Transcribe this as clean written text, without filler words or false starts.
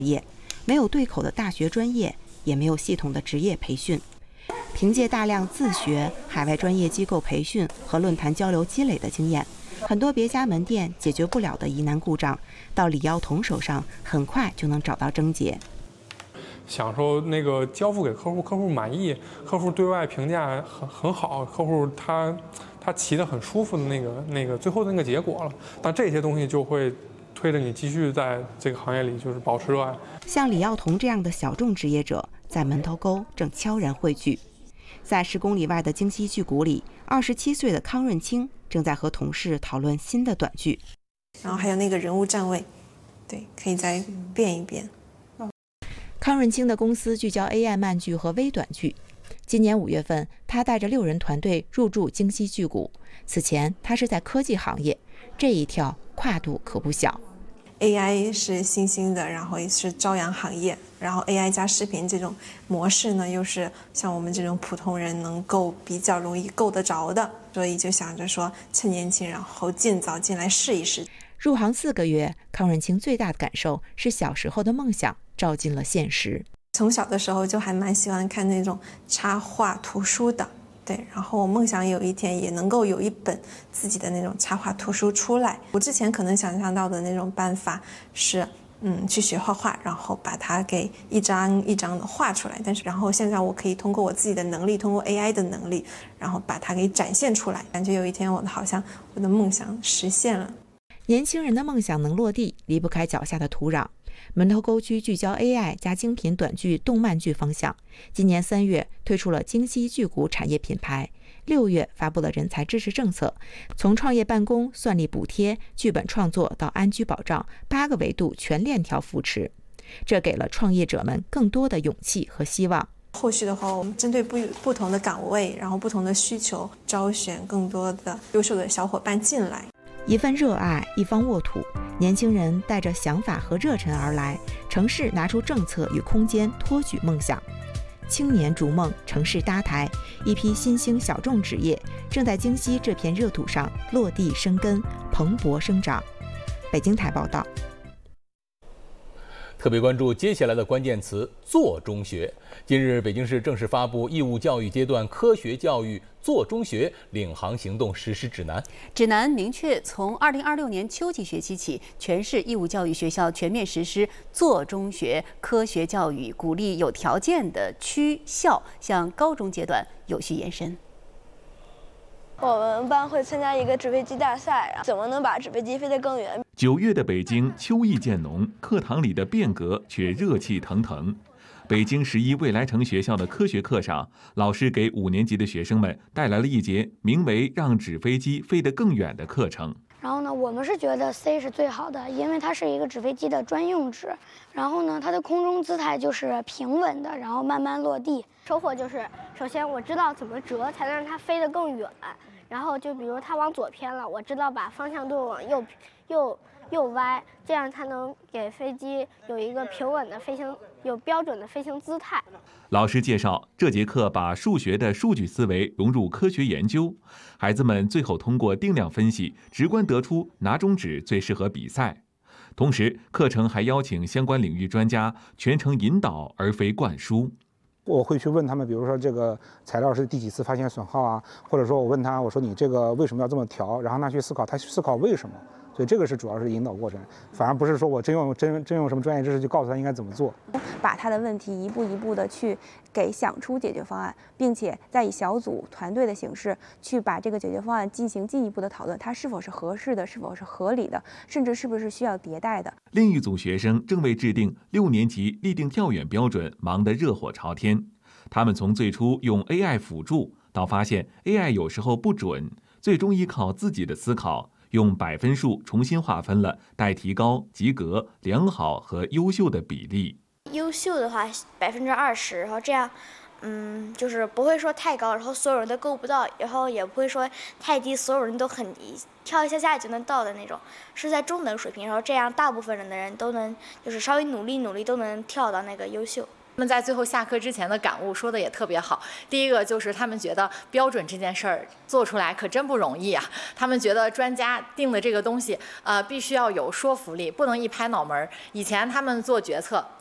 业，没有对口的大学专业，也没有系统的职业培训。凭借大量自学、海外专业机构培训和论坛交流积累的经验，很多别家门店解决不了的疑难故障，到李耀彤手上很快就能找到症结。 享受那个交付给客户，客户满意，客户对外评价很好，客户他骑得很舒服的那个最后的那个结果了。那这些东西就会推着你继续在这个行业里就是保持热爱。 像李耀彤这样的小众职业者，在门头沟正悄然汇聚。在10公里外的京西剧谷里，27岁的康润清正在和同事讨论新的短剧。 然后还有那个人物站位，对，可以再变一变。 康润清的公司聚焦 AI 慢剧和微短剧。今年5月份，他带着6人团队入驻京西剧谷。此前，他是在科技行业，这一跳跨度可不小。 AI 是新兴的，然后也是朝阳行业，然后 AI 加视频这种模式呢，又是像我们这种普通人能够比较容易够得着的，所以就想着说趁年轻，然后尽早进来试一试。 入行4个月，康润清最大的感受是小时候的梦想照进了现实。 从小的时候就还蛮喜欢看那种插画图书的，对，然后我梦想有一天也能够有一本自己的那种插画图书出来。我之前可能想象到的那种办法是，去学画画，然后把它给一张一张的画出来。然后现在我可以通过我自己的能力，通过 AI 的能力，然后把它给展现出来。感觉有一天好像我的梦想实现了。 年轻人的梦想能落地，离不开脚下的土壤。门头沟区聚焦 AI 加精品短剧、动漫剧方向，今年3月推出了京西剧谷产业品牌，6月发布了人才支持政策，从创业办公、算力补贴、剧本创作到安居保障8个维度全链条扶持，这给了创业者们更多的勇气和希望。 后续的话，我们针对不同的岗位，然后不同的需求，招选更多的优秀的小伙伴进来。 一份热爱，一方沃土，年轻人带着想法和热忱而来，城市拿出政策与空间托举梦想。青年逐梦，城市搭台，一批新兴小众职业正在京西这片热土上落地生根，蓬勃生长。北京台报道。 特别关注接下来的关键词“做中学”。近日，北京市正式发布义务教育阶段科学教育做中学领航行动实施指南。 指南明确，从2026年秋季学期起，全市义务教育学校全面实施做中学科学教育，鼓励有条件的区校向高中阶段有序延伸。 我们班会参加一个纸飞机大赛，怎么能把纸飞机飞得更远 ？9月的北京秋意渐浓，课堂里的变革却热气腾腾。北京11未来城学校的科学课上，老师给5年级的学生们带来了一节名为“让纸飞机飞得更远”的课程。 然后呢，我们是觉得 C 是最好的，因为它是一个纸飞机的专用纸。然后呢，它的空中姿态就是平稳的，然后慢慢落地。 收获就是，首先我知道怎么折才能让它飞得更远。然后就比如它往左偏了，我知道把方向舵往右歪，这样才能给飞机有一个平稳的飞行，有标准的飞行姿态。 老师介绍，这节课把数学的数据思维融入科学研究，孩子们最后通过定量分析，直观得出哪种纸最适合比赛。同时，课程还邀请相关领域专家全程引导而非灌输。 我会去问他们，比如说这个材料是第几次发现损耗啊，或者说我问他，我说你这个为什么要这么调，然后他去思考，他去思考为什么。所以这个是主要是引导过程，反而不是说我真用什么专业知识去告诉他应该怎么做。 把他的问题一步一步的去给想出解决方案，并且再以小组团队的形式去把这个解决方案进行进一步的讨论，它是否是合适的，是否是合理的，甚至是不是需要迭代的。 另一组学生正为制定6年级立定跳远标准忙得热火朝天。他们从最初用 AI 辅助，到发现 AI 有时候不准，最终依靠自己的思考，用百分数重新划分了待提高、及格、良好和优秀的比例。 优秀的话20%，然后这样，就是不会说太高，然后所有人都够不到，然后也不会说太低，所有人都很低，跳一下下就能到的那种，是在中等水平，然后这样大部分人的人都能，就是稍微努力都能跳到那个优秀。 他们在最后下课之前的感悟说的也特别好。第一个就是他们觉得标准这件事儿做出来可真不容易啊。他们觉得专家定的这个东西，必须要有说服力，不能一拍脑门儿。以前他们做决策，